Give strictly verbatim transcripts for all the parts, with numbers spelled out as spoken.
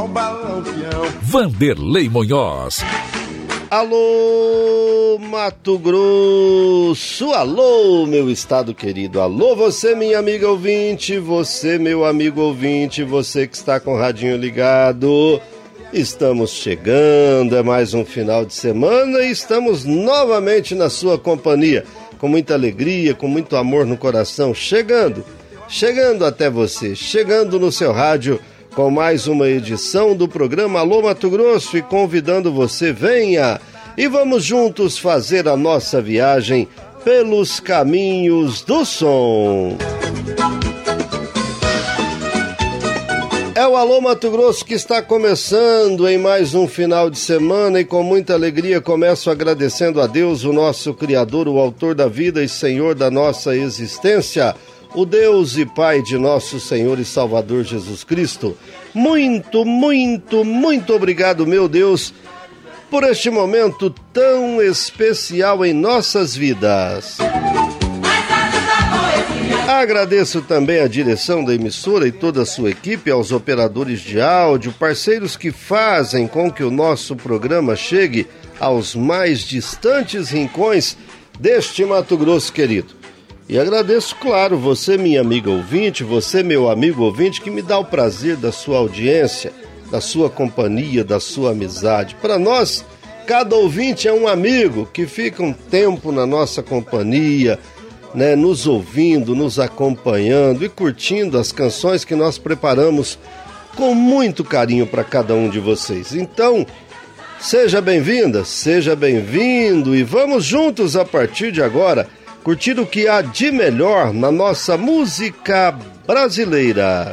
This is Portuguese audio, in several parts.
o balão peão. Vanderlei Monhoz. Alô, Mato Grosso, alô, meu estado querido, alô, você, minha amiga ouvinte, você, meu amigo ouvinte, você que está com o radinho ligado. Estamos chegando, é mais um final de semana e estamos novamente na sua companhia, com muita alegria, com muito amor no coração, chegando, chegando até você, chegando no seu rádio, com mais uma edição do programa Alô Mato Grosso e convidando você, venha e vamos juntos fazer a nossa viagem pelos caminhos do som. É o Alô Mato Grosso que está começando em mais um final de semana e com muita alegria começo agradecendo a Deus, o nosso Criador, o Autor da vida e Senhor da nossa existência, o Deus e Pai de nosso Senhor e Salvador Jesus Cristo. Muito, muito, muito obrigado, meu Deus, por este momento tão especial em nossas vidas. Agradeço também a direção da emissora e toda a sua equipe, aos operadores de áudio, parceiros que fazem com que o nosso programa chegue aos mais distantes rincões deste Mato Grosso querido. E agradeço, claro, você, minha amiga ouvinte, você, meu amigo ouvinte, que me dá o prazer da sua audiência, da sua companhia, da sua amizade. Para nós, cada ouvinte é um amigo que fica um tempo na nossa companhia, né, nos ouvindo, nos acompanhando e curtindo as canções que nós preparamos com muito carinho para cada um de vocês. Então, seja bem-vinda, seja bem-vindo e vamos juntos a partir de agora curtir o que há de melhor na nossa música brasileira.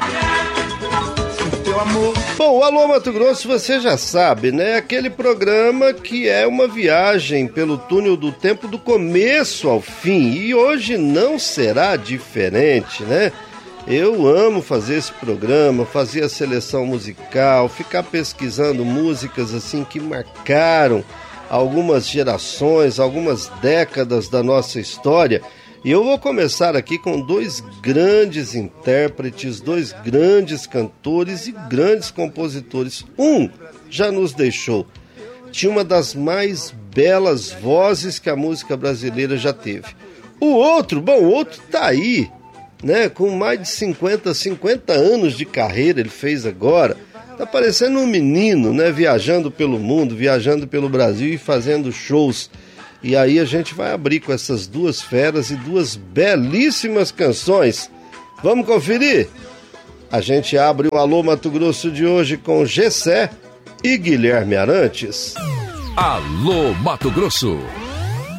Bom, o Alô Mato Grosso você já sabe, né? Aquele programa que é uma viagem pelo túnel do tempo do começo ao fim. E hoje não será diferente, né? Eu amo fazer esse programa, fazer a seleção musical, ficar pesquisando músicas assim que marcaram algumas gerações, algumas décadas da nossa história. E eu vou começar aqui com dois grandes intérpretes, dois grandes cantores e grandes compositores. Um já nos deixou, tinha uma das mais belas vozes que a música brasileira já teve. O outro, bom, o outro tá aí, né, com mais de cinquenta, cinquenta anos de carreira ele fez agora. Tá parecendo um menino, né, viajando pelo mundo, viajando pelo Brasil e fazendo shows. E aí a gente vai abrir com essas duas feras e duas belíssimas canções. Vamos conferir? A gente abre o Alô Mato Grosso de hoje com Gessé e Guilherme Arantes. Alô Mato Grosso.